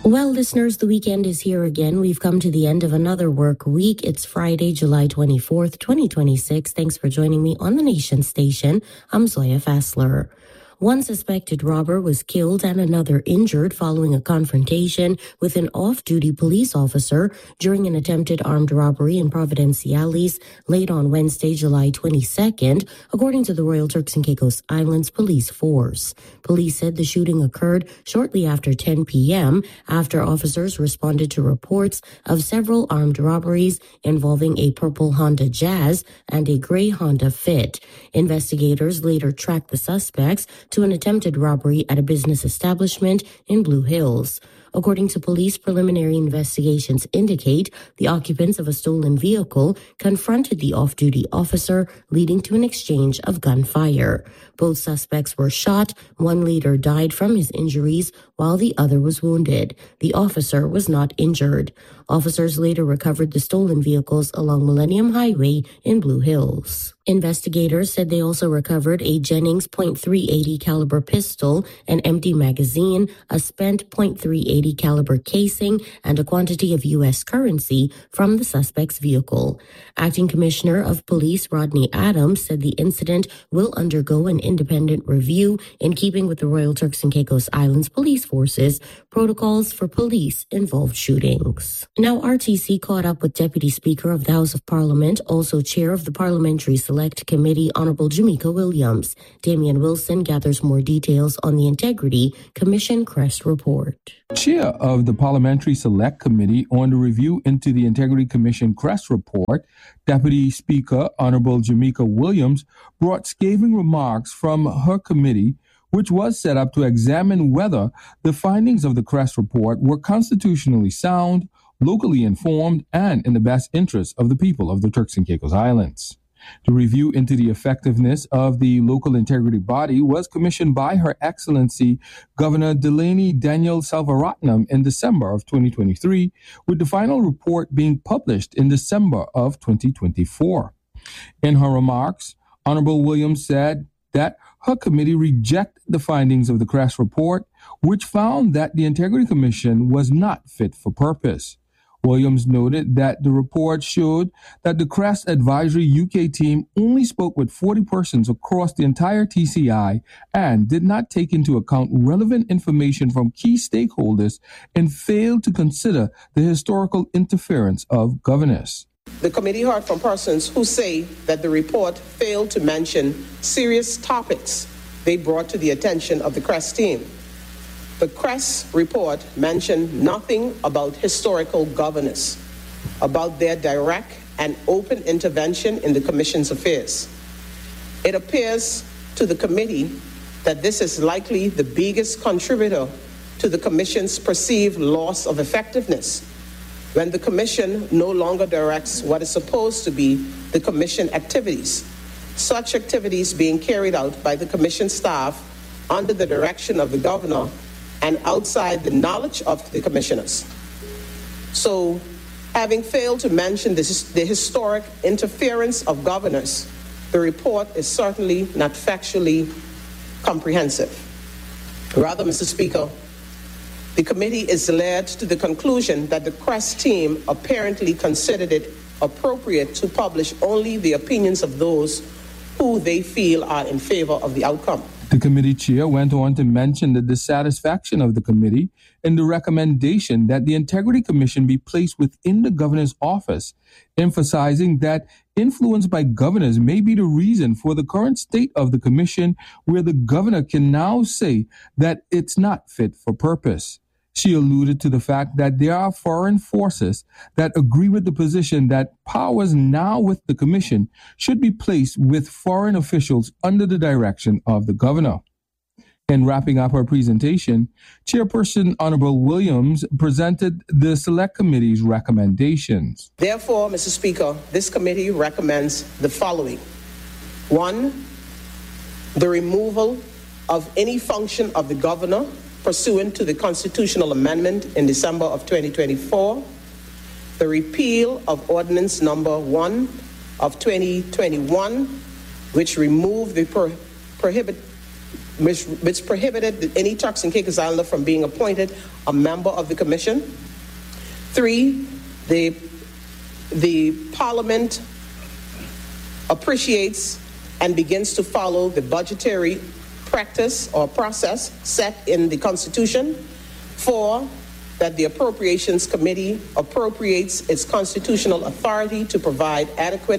Well, listeners, the weekend is here again. We've come to the end of another work week. It's Friday, July 24th, 2026. Thanks for joining me on the Nation Station. I'm Zoya Fassler. One suspected robber was killed and another injured following a confrontation with an off-duty police officer during an attempted armed robbery in Providenciales late on Wednesday, July 22nd, according to the Royal Turks and Caicos Islands Police Force. Police said the shooting occurred shortly after 10 p.m. after officers responded to reports of several armed robberies involving a purple Honda Jazz and a gray Honda Fit. Investigators later tracked the suspects to an attempted robbery at a business establishment in Blue Hills. According to police, preliminary investigations indicate the occupants of a stolen vehicle confronted the off-duty officer, leading to an exchange of gunfire. Both suspects were shot. One later died from his injuries, while the other was wounded. The officer was not injured. Officers later recovered the stolen vehicles along Millennium Highway in Blue Hills. Investigators said they also recovered a Jennings .380 caliber pistol, an empty magazine, a spent .380 caliber casing, and a quantity of U.S. currency from the suspect's vehicle. Acting Commissioner of Police Rodney Adams said the incident will undergo an independent review in keeping with the Royal Turks and Caicos Islands Police Force's protocols for police-involved shootings. Now, RTC caught up with Deputy Speaker of the House of Parliament, also Chair of the Parliamentary Select Committee, Honorable Jamaica Williams. Damian Wilson gathers more details on the Integrity Commission CREST report. Chair of the Parliamentary Select Committee on the review into the Integrity Commission CREST report, Deputy Speaker Honorable Jamaica Williams brought scathing remarks from her committee, which was set up to examine whether the findings of the CREST report were constitutionally sound, locally informed, and in the best interest of the people of the Turks and Caicos Islands. The review into the effectiveness of the local integrity body was commissioned by Her Excellency Governor Delaney Daniel Selvaratnam in December of 2023, with the final report being published in December of 2024. In her remarks, Honorable Williams said that her committee rejected the findings of the CREST report, which found that the Integrity Commission was not fit for purpose. Williams noted that the report showed that the CREST Advisory UK team only spoke with 40 persons across the entire TCI and did not take into account relevant information from key stakeholders and failed to consider the historical interference of governors. The committee heard from persons who say that the report failed to mention serious topics they brought to the attention of the CREST team. The CREST report mentioned nothing about historical governance, about their direct and open intervention in the Commission's affairs. It appears to the committee that this is likely the biggest contributor to the Commission's perceived loss of effectiveness, when the Commission no longer directs what is supposed to be the Commission activities, such activities being carried out by the Commission staff under the direction of the Governor and outside the knowledge of the Commissioners. So, having failed to mention the historic interference of governors, the report is certainly not factually comprehensive. Rather, Mr. Speaker, the committee is led to the conclusion that the CREST team apparently considered it appropriate to publish only the opinions of those who they feel are in favor of the outcome. The committee chair went on to mention the dissatisfaction of the committee and the recommendation that the Integrity Commission be placed within the governor's office, emphasizing that influence by governors may be the reason for the current state of the commission, where the governor can now say that it's not fit for purpose. She alluded to the fact that there are foreign forces that agree with the position that powers now with the commission should be placed with foreign officials under the direction of the governor. In wrapping up her presentation, Chairperson Honorable Williams presented the Select Committee's recommendations. Therefore, Mr. Speaker, this committee recommends the following. 1, the removal of any function of the governor pursuant to the constitutional amendment in December of 2024, the repeal of Ordinance Number 1 of 2021, which removed the which prohibited any Turks and Caicos Islander from being appointed a member of the commission. 3, the Parliament appreciates and begins to follow the budgetary practice or process set in the Constitution. 4, that the Appropriations Committee appropriates its constitutional authority to provide adequate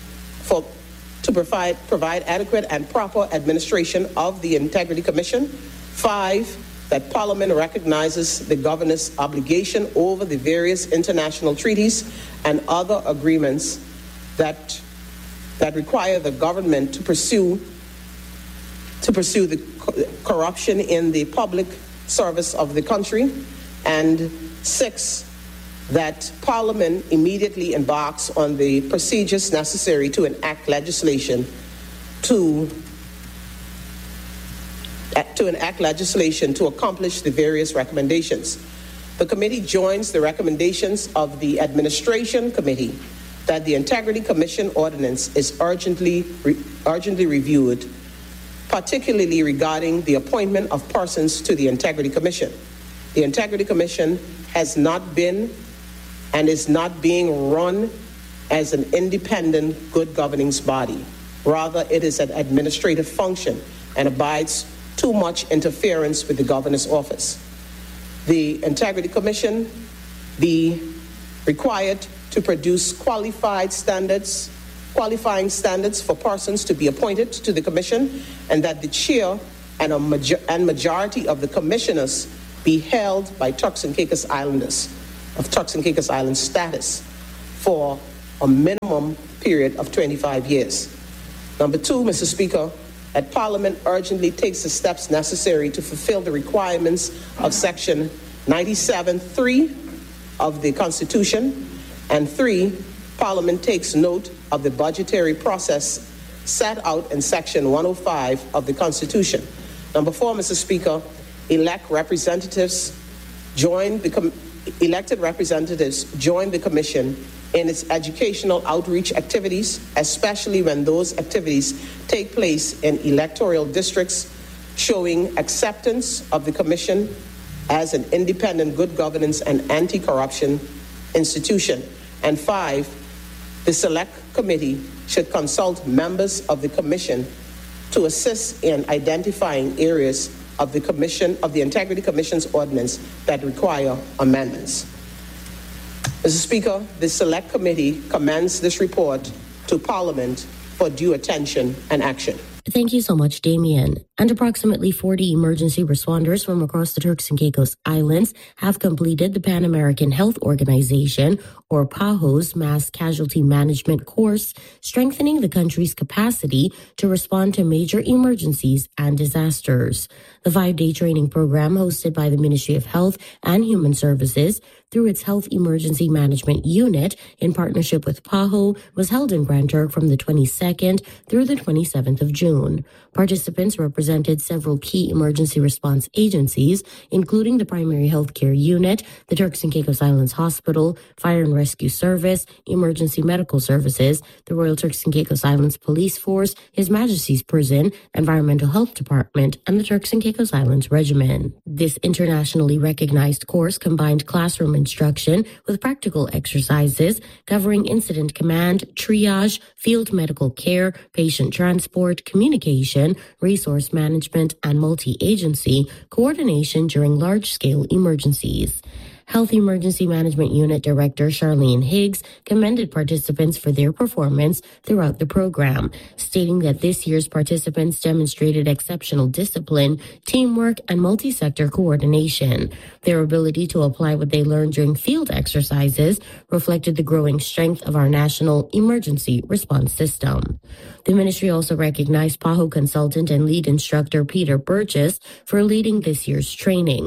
and proper administration of the Integrity Commission. 5, that Parliament recognizes the governor's obligation over the various international treaties and other agreements that require the government to pursue the corruption in the public service of the country. And 6, that Parliament immediately embarks on the procedures necessary to enact legislation to accomplish the various recommendations. The committee joins the recommendations of the Administration Committee that the Integrity Commission ordinance is urgently reviewed, particularly regarding the appointment of persons to the Integrity Commission. The Integrity Commission has not been and is not being run as an independent good governance body. Rather, it is an administrative function and abides too much interference with the governor's office. The Integrity Commission be required to produce qualifying standards for persons to be appointed to the commission, and that the chair and majority of the commissioners be held by Turks and Caicos Islanders of Turks and Caicos Island status for a minimum period of 25 years. Number 2, Mr. Speaker, that Parliament urgently takes the steps necessary to fulfill the requirements of Section 97(3) of the Constitution. And 3, Parliament takes note of the budgetary process set out in Section 105 of the Constitution. Number 4, Mr. Speaker, elected representatives join the commission in its educational outreach activities, especially when those activities take place in electoral districts, showing acceptance of the commission as an independent good governance and anti-corruption institution. And 5, the Select Committee should consult members of the commission to assist in identifying areas of the Integrity Commission's ordinance that require amendments. Mr. Speaker, the Select Committee commends this report to Parliament for due attention and action. Thank you so much, Damien. And approximately 40 emergency responders from across the Turks and Caicos Islands have completed the Pan American Health Organization, or PAHO's, Mass Casualty Management course, strengthening the country's capacity to respond to major emergencies and disasters. The 5-day training program, hosted by the Ministry of Health and Human Services through its Health Emergency Management Unit in partnership with PAHO, was held in Grand Turk from the 22nd through the 27th of June. Participants represented several key emergency response agencies, including the Primary Health Care Unit, the Turks and Caicos Islands Hospital, Fire and Rescue Service, Emergency Medical Services, the Royal Turks and Caicos Islands Police Force, His Majesty's Prison, Environmental Health Department, and the Turks and Caicos Islands Regiment. This internationally recognized course combined classroom instruction with practical exercises covering incident command, triage, field medical care, patient transport, communication, resource management, and multi-agency coordination during large-scale emergencies. Health Emergency Management Unit Director Charlene Higgs commended participants for their performance throughout the program, stating that this year's participants demonstrated exceptional discipline, teamwork, and multi-sector coordination. Their ability to apply what they learned during field exercises reflected the growing strength of our national emergency response system. The ministry also recognized PAHO consultant and lead instructor Peter Burgess for leading this year's training.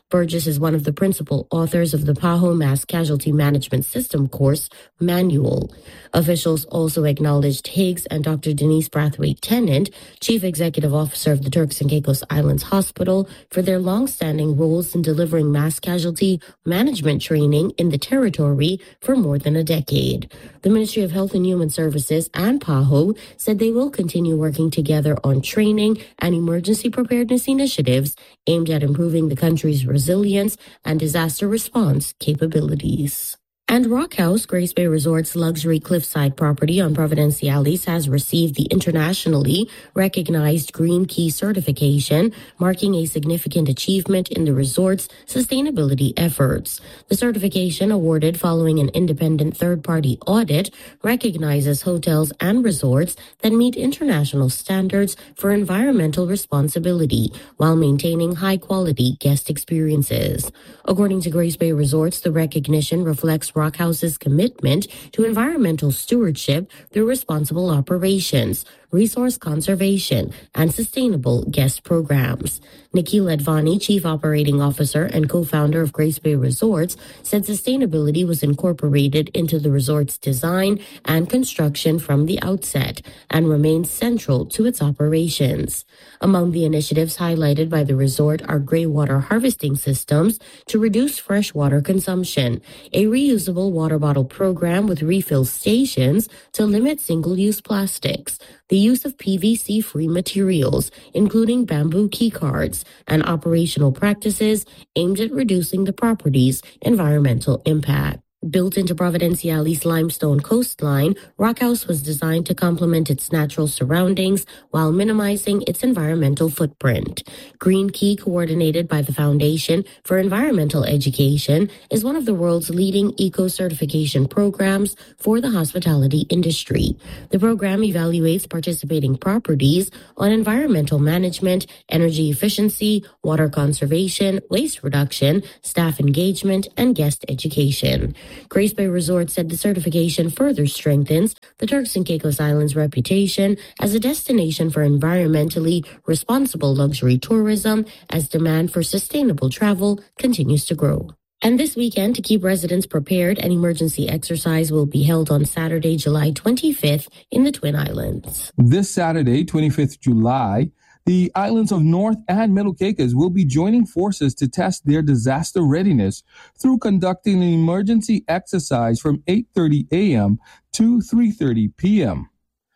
Burgess is one of the principal authors of the PAHO Mass Casualty Management System course manual. Officials also acknowledged Higgs and Dr. Denise Brathwaite-Tennant, Chief Executive Officer of the Turks and Caicos Islands Hospital, for their long-standing roles in delivering mass casualty management training in the territory for more than a decade. The Ministry of Health and Human Services and PAHO said they will continue working together on training and emergency preparedness initiatives aimed at improving the country's resilience and disaster response capabilities. And Rock House, Grace Bay Resort's luxury cliffside property on Providenciales, has received the internationally recognized Green Key certification, marking a significant achievement in the resort's sustainability efforts. The certification, awarded following an independent third-party audit, recognizes hotels and resorts that meet international standards for environmental responsibility while maintaining high-quality guest experiences. According to Grace Bay Resorts, the recognition reflects Rock House's commitment to environmental stewardship through responsible operations, resource conservation, and sustainable guest programs. Nikhil Advani, Chief Operating Officer and co-founder of Grace Bay Resorts, said sustainability was incorporated into the resort's design and construction from the outset and remains central to its operations. Among the initiatives highlighted by the resort are gray water harvesting systems to reduce freshwater consumption, a reusable water bottle program with refill stations to limit single-use plastics, the use of PVC-free materials, including bamboo keycards, and operational practices aimed at reducing the property's environmental impact. Built into Providenciales' limestone coastline, Rock House was designed to complement its natural surroundings while minimizing its environmental footprint. Green Key, coordinated by the Foundation for Environmental Education, is one of the world's leading eco-certification programs for the hospitality industry. The program evaluates participating properties on environmental management, energy efficiency, water conservation, waste reduction, staff engagement, and guest education. Grace Bay Resort said the certification further strengthens the Turks and Caicos Islands' reputation as a destination for environmentally responsible luxury tourism as demand for sustainable travel continues to grow. And this weekend, to keep residents prepared, an emergency exercise will be held on Saturday, July 25th in the Twin Islands. This Saturday, 25th July, the islands of North and Middle Caicos will be joining forces to test their disaster readiness through conducting an emergency exercise from 8:30 a.m. to 3:30 p.m.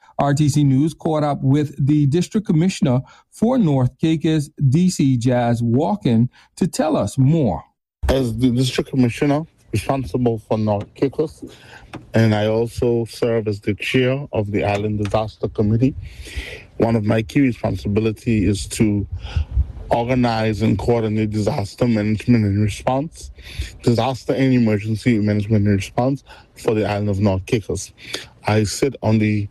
RTC News caught up with the District Commissioner for North Caicos, DC Jazz Walken, to tell us more. As the District Commissioner responsible for North Caicos, and I also serve as the chair of the Island Disaster Committee. One of my key responsibilities is to organize and coordinate disaster management and response, disaster and emergency management and response for the island of North Caicos. I sit on the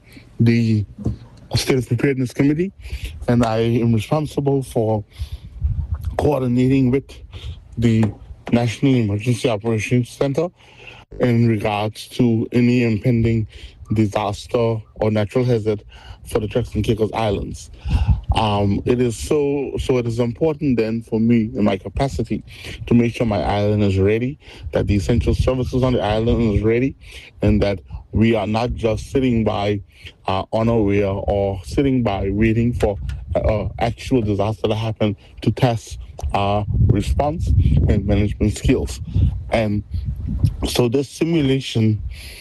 State of Preparedness Committee, and I am responsible for coordinating with the National Emergency Operations Center in regards to any impending disaster or natural hazard for the Turks and Caicos Islands. It is important then for me in my capacity to make sure my island is ready, that the essential services on the island is ready, and that we are not just sitting by unaware or sitting by waiting for actual disaster to happen to test our response and management skills. And so this simulation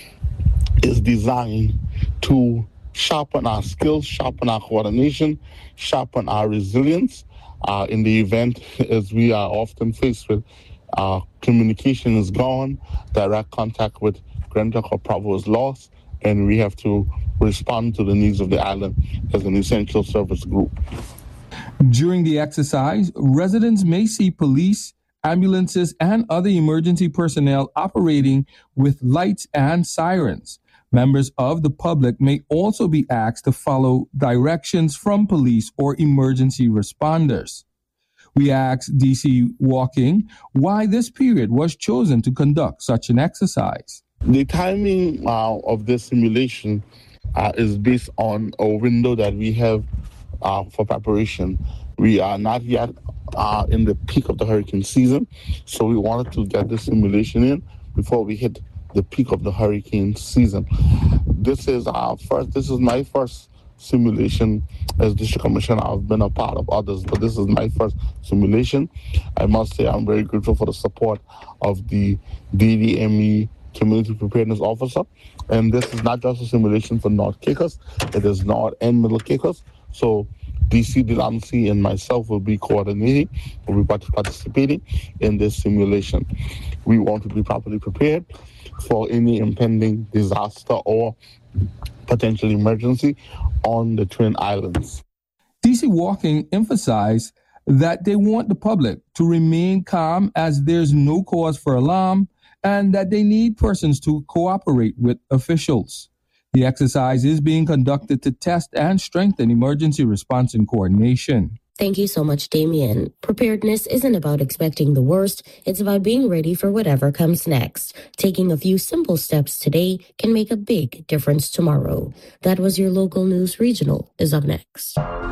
is designed to sharpen our skills, sharpen our coordination, sharpen our resilience in the event, as we are often faced with communication is gone, direct contact with Grand Trunk or Provo is lost, and we have to respond to the needs of the island as an essential service group. During the exercise, residents may see police, ambulances, and other emergency personnel operating with lights and sirens. Members of the public may also be asked to follow directions from police or emergency responders. We asked DC Walken why this period was chosen to conduct such an exercise. The timing of this simulation is based on a window that we have for preparation. We are not yet in the peak of the hurricane season. So we wanted to get this simulation in before we hit the peak of the hurricane season. This is my first simulation as district commissioner. I've been a part of others, but this is my first simulation. I must say I'm very grateful for the support of the DDME Community Preparedness Officer. And this is not just a simulation for North Caicos, it is North and Middle Caicos. So DC Delancey and myself will be coordinating, will be participating in this simulation. We want to be properly prepared for any impending disaster or potential emergency on the Twin Islands. DC Walking emphasized that they want the public to remain calm as there's no cause for alarm and that they need persons to cooperate with officials. The exercise is being conducted to test and strengthen emergency response and coordination. Thank you so much, Damien. Preparedness isn't about expecting the worst. It's about being ready for whatever comes next. Taking a few simple steps today can make a big difference tomorrow. That was your local news. Regional is up next.